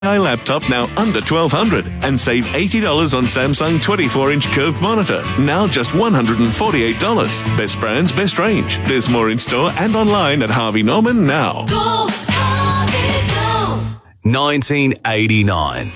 laptop now under $1,200 and save $80 on Samsung 24-inch curved monitor, now just $148. Best brands, best range. There's more in store and online at Harvey Norman now. Go, Harvey, go. 1989.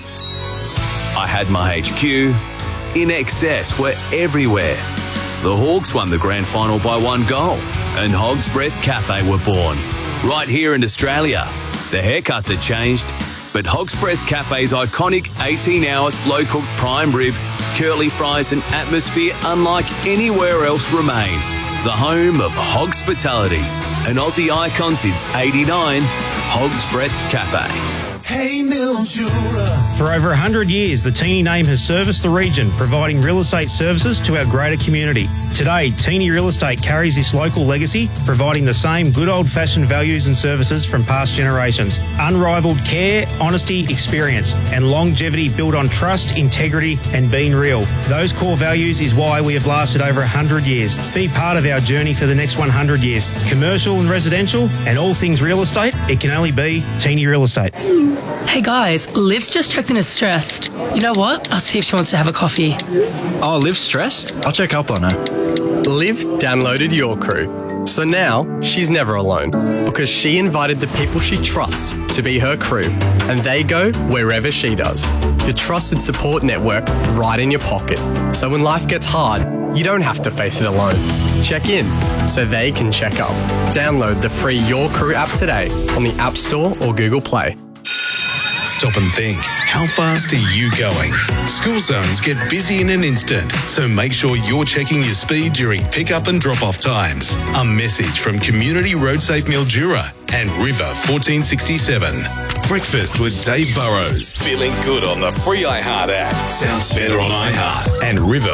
I had my HQ. In excess were everywhere. The Hawks won the grand final by 1 goal, and Hog's Breath Cafe were born. Right here in Australia. The haircuts had changed, but Hog's Breath Cafe's iconic 18-hour slow-cooked prime rib, curly fries and atmosphere unlike anywhere else remain. The home of Hogspitality, an Aussie icon since '89, Hog's Breath Cafe. Hey, Mildura. For over 100 years, the Teeny name has serviced the region, providing real estate services to our greater community. Today, Teeny Real Estate carries this local legacy, providing the same good old-fashioned values and services from past generations. Unrivaled care, honesty, experience, and longevity built on trust, integrity, and being real. Those core values is why we have lasted over 100 years. Be part of our journey for the next 100 years. Commercial and residential, and all things real estate, it can only be Teeny Real Estate. Hey guys, Liv's just checked in as stressed. You know what? I'll see if she wants to have a coffee. Oh, Liv's stressed? I'll check up on her. Liv downloaded Your Crew, so now she's never alone because she invited the people she trusts to be her crew, and they go wherever she does. Your trusted support network right in your pocket, so when life gets hard, you don't have to face it alone. Check in so they can check up. Download the free Your Crew app today on the App Store or Google Play. Stop and think. How fast are you going? School zones get busy in an instant, so make sure you're checking your speed during pick-up and drop-off times. A message from Community Road Safe Mildura and River 1467. Breakfast with Dave Burrows. Feeling good on the free iHeart app. Sounds better on iHeart. And River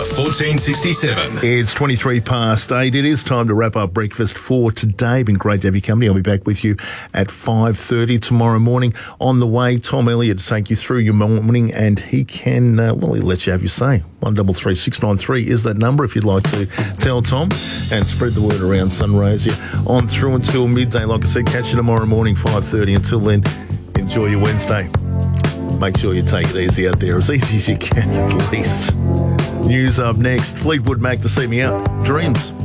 1467. It's 23 past 8. It is time to wrap up breakfast for today. Been great to have you company. I'll be back with you at 5:30 tomorrow morning. On the way, Tom Elliott to take you through your morning, and he can, he'll let you have your say. 133693 is that number if you'd like to tell Tom and spread the word around. Sunrays you on through until midday. Like I said, catch you tomorrow morning, 5:30. Until then, enjoy your Wednesday. Make sure you take it easy out there, as easy as you can at least. News up next. Fleetwood Mac to see me out. Dreams.